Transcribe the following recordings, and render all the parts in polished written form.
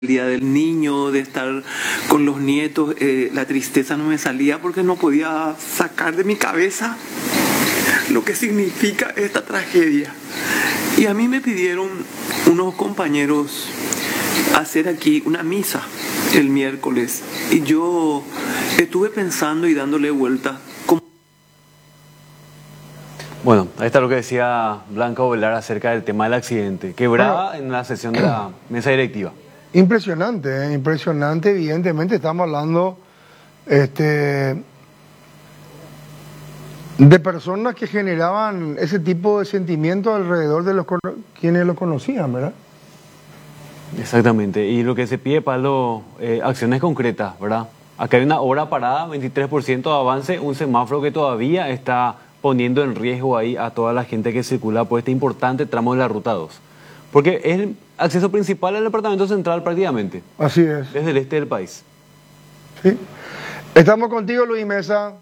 el día del niño, de estar con los nietos, la tristeza no me salía porque no podía sacar de mi cabeza lo que significa esta tragedia. Y a mí me pidieron unos compañeros hacer aquí una misa el miércoles y yo estuve pensando y dándole vueltas. Bueno, ahí está lo que decía Blanca Ovelar acerca del tema del accidente. Quebrada en la sesión de la mesa directiva. Impresionante, impresionante. Evidentemente estamos hablando de personas que generaban ese tipo de sentimientos alrededor de quienes lo conocían, ¿verdad? Exactamente. Y lo que se pide, Pablo, acciones concretas, ¿verdad? Acá hay una obra parada, 23% de avance, un semáforo que todavía está poniendo en riesgo ahí a toda la gente que circula por este importante tramo de la Ruta 2. Porque es el acceso principal al departamento central prácticamente. Así es. Desde el este del país. Sí. Estamos contigo, Luis Mesa.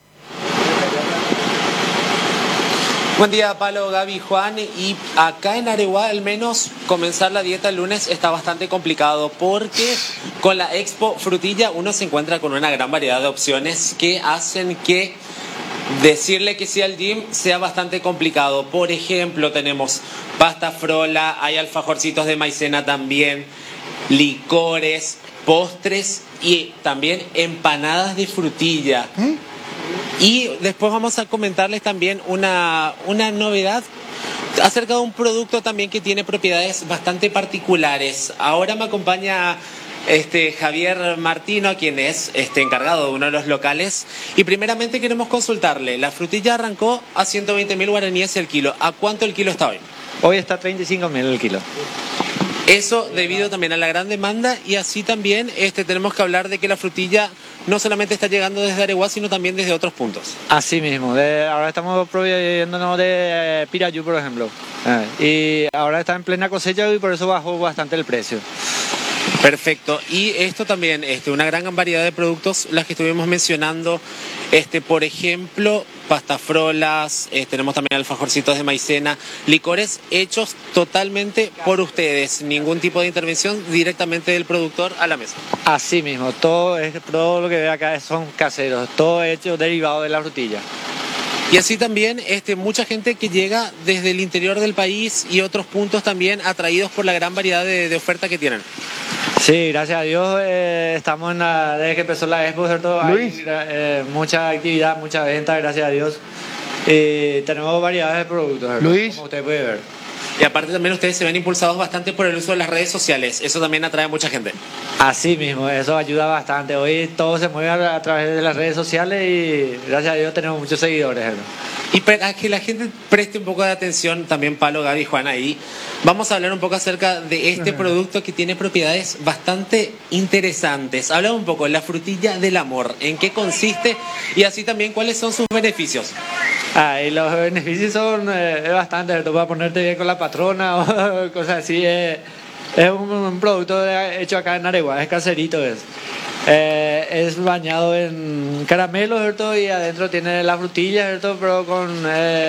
Buen día, Pablo, Gaby, Juan. Y acá en Areguá, al menos, comenzar la dieta el lunes está bastante complicado porque con la Expo Frutilla uno se encuentra con una gran variedad de opciones que hacen que decirle que sí al gym sea bastante complicado. Por ejemplo, tenemos pasta frola, hay alfajorcitos de maicena también, licores, postres y también empanadas de frutilla. Y después vamos a comentarles también una novedad acerca de un producto también que tiene propiedades bastante particulares. Ahora me acompaña Javier Martino, quien es encargado de uno de los locales. Y primeramente queremos consultarle, la frutilla arrancó a 120.000 guaraníes el kilo. ¿A cuánto el kilo está hoy? Hoy está 35.000 el kilo. Eso debido también a la gran demanda y así también tenemos que hablar de que la frutilla no solamente está llegando desde Areguá, sino también desde otros puntos. Así mismo, ahora estamos proveyéndonos de Pirayú, por ejemplo. Y ahora está en plena cosecha y por eso bajó bastante el precio. Perfecto. Y esto también, una gran variedad de productos, las que estuvimos mencionando, por ejemplo, pastafrolas, tenemos también alfajorcitos de maicena, licores hechos totalmente por ustedes, ningún tipo de intervención, directamente del productor a la mesa. Así mismo, todo lo que ve acá son caseros, todo hecho derivado de la frutilla. Y así también mucha gente que llega desde el interior del país y otros puntos también atraídos por la gran variedad de oferta que tienen. Sí, gracias a Dios estamos desde que empezó la Expo, ¿cierto? Luis. Hay mucha actividad, mucha venta, gracias a Dios. Tenemos variedades de productos, ¿cierto? Luis. Como usted puede ver. Y aparte también ustedes se ven impulsados bastante por el uso de las redes sociales. Eso también atrae a mucha gente. Así mismo, eso ayuda bastante. Hoy todo se mueve a través de las redes sociales y gracias a Dios tenemos muchos seguidores, ¿no? Y para que la gente preste un poco de atención, también Pablo, Gaby y Juan ahí, vamos a hablar un poco acerca de este producto que tiene propiedades bastante interesantes. Hablamos un poco de la frutilla del amor, en qué consiste y así también cuáles son sus beneficios. Y los beneficios son bastante, ¿cierto? Para ponerte bien con la patrona o cosas así. Es un producto hecho acá en Areguá, es caserito. Es bañado en caramelo, ¿cierto? Y adentro tiene la frutilla, ¿cierto? Pero con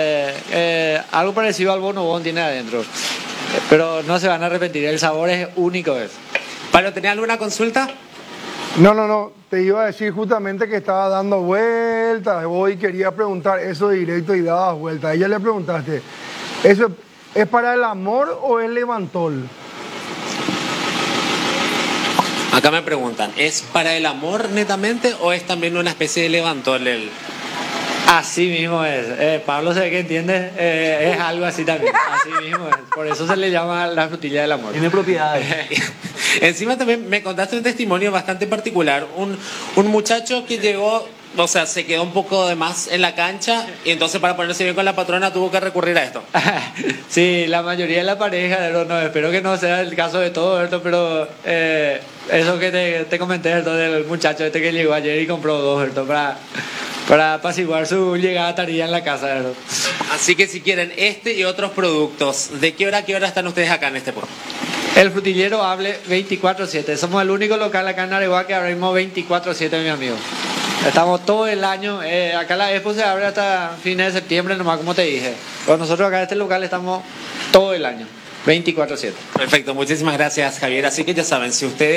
algo parecido al bonobón tiene adentro. Pero no se van a arrepentir, el sabor es único. ¿Pablo, tenés alguna consulta? No, te iba a decir justamente que estaba dando vueltas. Hoy quería preguntar eso directo y dabas vueltas. A ella le preguntaste, ¿eso es para el amor o es levantol? Acá me preguntan, ¿es para el amor netamente o es también una especie de levantol? Así mismo es. Pablo se ve que entiende, es algo así también. Así mismo es. Por eso se le llama la frutilla del amor. Tiene propiedades. Encima también me contaste un testimonio bastante particular. Un muchacho que llegó, o sea, se quedó un poco de más en la cancha y entonces para ponerse bien con la patrona tuvo que recurrir a esto. Sí, la mayoría de la pareja, no, espero que no sea el caso de todo, ¿verdad? Pero eso que te comenté, ¿verdad? Del muchacho que llegó ayer y compró dos, ¿verdad? Para apaciguar su llegada tardía en la casa, ¿verdad? Así que si quieren y otros productos, ¿de qué hora a qué hora están ustedes acá en este pueblo? El frutillero hable 24/7. Somos el único local acá en Areguá que abrimos 24/7, mi amigo. Estamos todo el año. Acá la Expo se abre hasta fines de septiembre, nomás como te dije. Pero nosotros acá en este local estamos todo el año. 24/7. Perfecto, muchísimas gracias, Javier. Así que ya saben, si ustedes